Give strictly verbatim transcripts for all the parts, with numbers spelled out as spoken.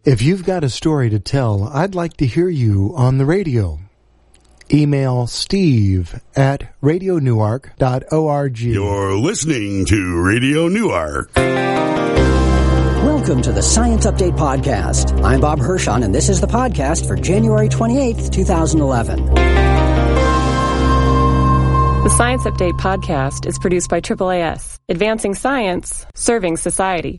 If you've got a story to tell, I'd like to hear you on the radio. Email steve at radio newark dot org. You're listening to Radio Newark. Welcome to the Science Update Podcast. I'm Bob Hirschon, and this is the podcast for January twenty-eighth, twenty eleven. The Science Update Podcast is produced by triple A S, advancing science, serving society.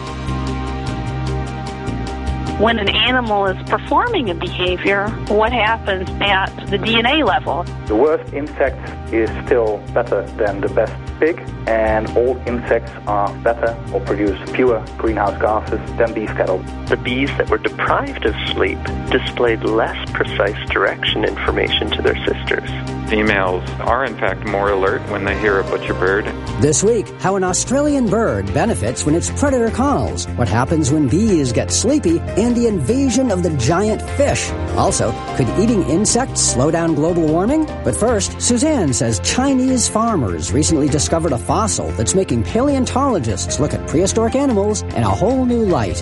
When an animal is performing a behavior, what happens at the D N A level? The worst insect is still better than the best pig, and all insects are better or produce fewer greenhouse gases than beef cattle. The bees that were deprived of sleep displayed less precise direction information to their sisters. Females are in fact more alert when they hear a butcher bird. This week, how an Australian bird benefits when its predator calls, what happens when bees get sleepy, and the invasion of the giant fish. Also, could eating insects slow down global warming? But first, Suzanne says Chinese farmers recently discovered a fossil that's making paleontologists look at prehistoric animals in a whole new light.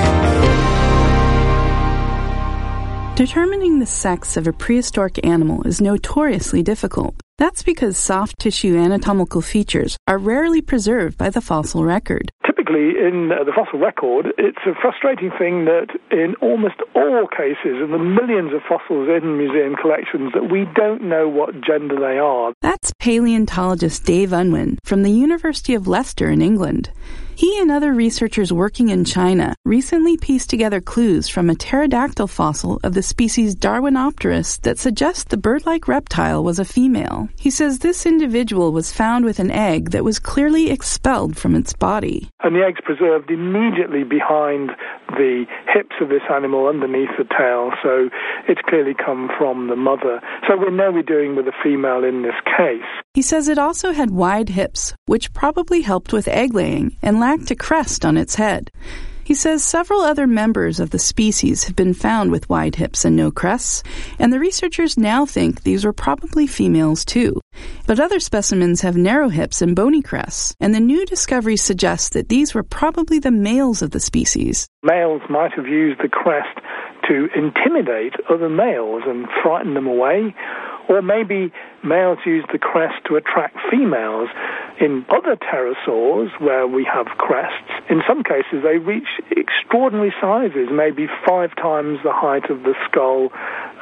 Determining the sex of a prehistoric animal is notoriously difficult. That's because soft tissue anatomical features are rarely preserved by the fossil record. Typically, in uh, the fossil record, it's a frustrating thing that in almost all cases, in the millions of fossils in museum collections, that we don't know what gender they are. That's paleontologist Dave Unwin from the University of Leicester in England. He and other researchers working in China recently pieced together clues from a pterodactyl fossil of the species Darwinopterus that suggests the bird-like reptile was a female. He says this individual was found with an egg that was clearly expelled from its body. And the egg's preserved immediately behind the hips of this animal underneath the tail, so it's clearly come from the mother. So we know we're dealing with a female in this case. He says it also had wide hips, which probably helped with egg laying, and lacked a crest on its head. He says several other members of the species have been found with wide hips and no crests, and the researchers now think these were probably females too. But other specimens have narrow hips and bony crests, and the new discovery suggests that these were probably the males of the species. Males might have used the crest to intimidate other males and frighten them away, or maybe males use the crest to attract females. In other pterosaurs, where we have crests, in some cases they reach extraordinary sizes, maybe five times the height of the skull